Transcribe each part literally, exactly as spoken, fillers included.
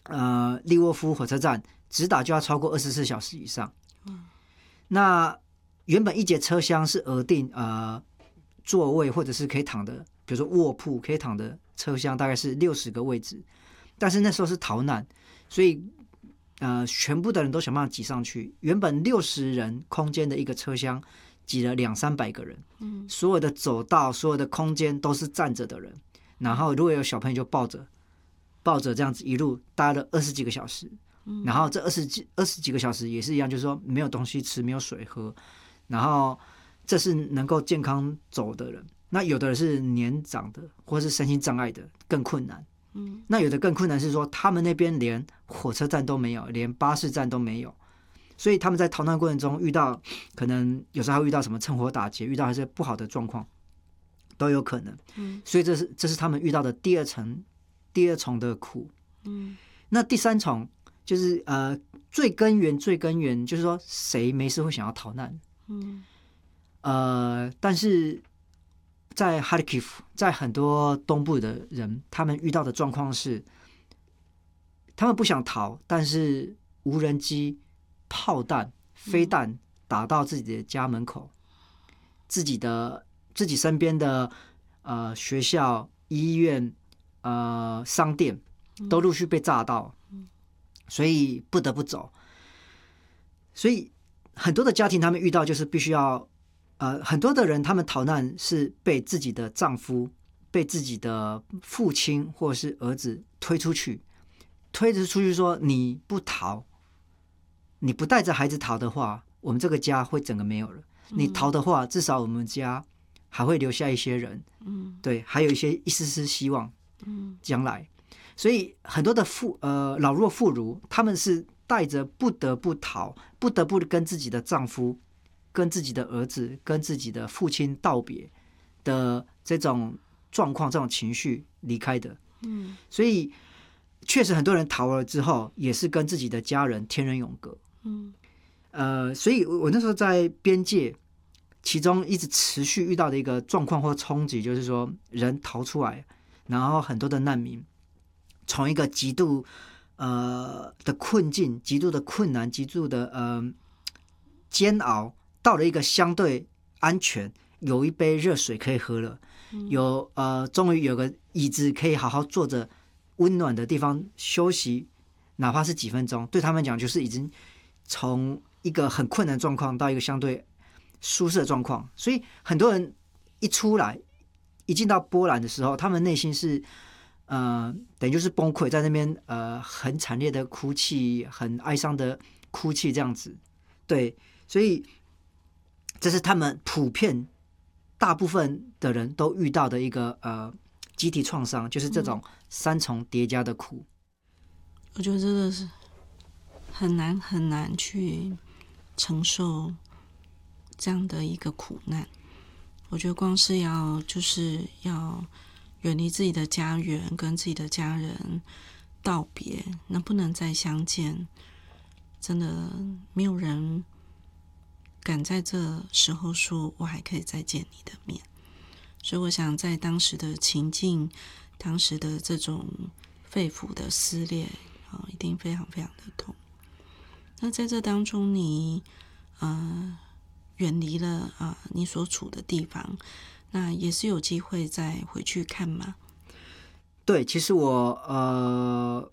呃利沃夫火车站直达就要超过二十四小时以上。嗯、那原本一节车厢是额定呃座位或者是可以躺的，比如说卧铺可以躺的车厢大概是六十个位置，但是那时候是逃难，所以呃全部的人都想办法挤上去。原本六十人空间的一个车厢，挤了两三百个人，嗯，所有的走道、所有的空间都是站着的人，然后如果有小朋友就抱着抱着这样子一路待了二十几个小时，嗯、然后这二十几二十几个小时也是一样，就是说没有东西吃，没有水喝，然后这是能够健康走的人。那有的人是年长的，或是身心障碍的，更困难。嗯，那有的更困难是说，他们那边连火车站都没有，连巴士站都没有，所以他们在逃难过程中遇到，可能有时候还会遇到什么趁火打劫，遇到一些不好的状况，都有可能。嗯，所以这是这是他们遇到的第二层、第二重的苦。嗯，那第三重就是呃最根源、最根源就是说，谁没事会想要逃难？嗯，呃，但是。在哈里基夫，在很多东部的人，他们遇到的状况是，他们不想逃，但是无人机、炮弹、飞弹打到自己的家门口，嗯、自己的自己身边的呃学校、医院、呃商店都陆续被炸到，嗯、所以不得不走。所以很多的家庭，他们遇到就是必须要。呃，很多的人他们逃难是被自己的丈夫、被自己的父亲或是儿子推出去，推着出去说：“你不逃，你不带着孩子逃的话，我们这个家会整个没有了。你逃的话，至少我们家还会留下一些人，嗯，对，还有一些一丝丝希望，嗯，将来。所以很多的妇呃老弱妇孺，他们是带着不得不逃，不得不跟自己的丈夫。”跟自己的儿子、跟自己的父亲道别的这种状况、这种情绪离开的，嗯，所以确实很多人逃了之后，也是跟自己的家人天人永隔，嗯，呃，所以我那时候在边界，其中一直持续遇到的一个状况或冲击，就是说人逃出来，然后很多的难民从一个极度呃的困境、极度的困难、极度的呃煎熬。到了一个相对安全，有一杯热水可以喝了，嗯、有呃，终于有个椅子可以好好坐着，温暖的地方休息，哪怕是几分钟，对他们讲就是已经从一个很困难的状况到一个相对舒适的状况。所以很多人一出来，一进到波兰的时候，他们内心是呃，等于就是崩溃，在那边呃很惨烈的哭泣，很哀伤的哭泣这样子。对，所以。这是他们普遍大部分的人都遇到的一个呃集体创伤，就是这种三重叠加的苦。 我觉得真的是很难很难去承受这样的一个苦难。我觉得光是要就是要远离自己的家园，跟自己的家人道别，那不能再相见，真的没有人。敢在这时候说我还可以再见你的面，所以我想在当时的情境，当时的这种肺腑的撕裂、哦、一定非常非常的痛。那在这当中你呃远离了啊、呃、你所处的地方，那也是有机会再回去看吗？ 对，其实我呃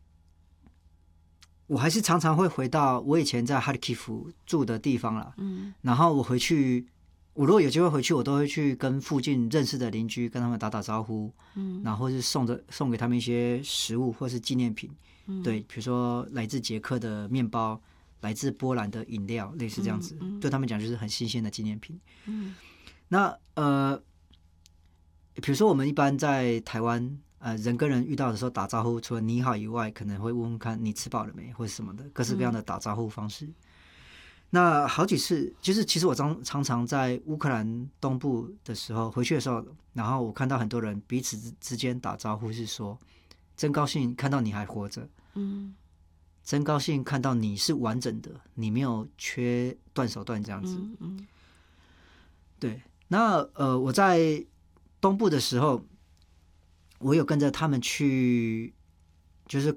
我还是常常会回到我以前在哈里基夫住的地方啦，嗯，然后我回去，我如果有机会回去，我都会去跟附近认识的邻居跟他们打打招呼，嗯，然后是送着送给他们一些食物或是纪念品，嗯，对，比如说来自捷克的面包，来自波兰的饮料，类似这样子，嗯嗯、对他们讲就是很新鲜的纪念品。嗯，那呃，比如说我们一般在台湾。呃，人跟人遇到的时候打招呼，除了你好以外，可能会问问看你吃饱了没，或者什么的，各式各样的打招呼方式。嗯、那好几次，就是其实我常常常在乌克兰东部的时候回去的时候，然后我看到很多人彼此之间打招呼是说：“真高兴看到你还活着，嗯，真高兴看到你是完整的，你没有缺断手断这样子。嗯”嗯，对。那呃，我在东部的时候。我有跟着他们去，就是